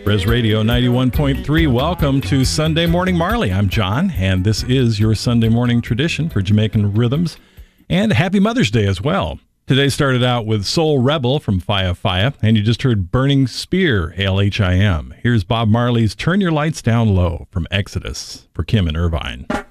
Res Radio 91.3. Welcome to Sunday Morning Marley. I'm John, and this is your Sunday morning tradition for Jamaican rhythms. And happy Mother's Day as well. Today started out with Soul Rebel from Fia Fia, and you just heard Burning Spear, ALHIM. Here's Bob Marley's Turn Your Lights Down Low from Exodus for Kim and Irvine.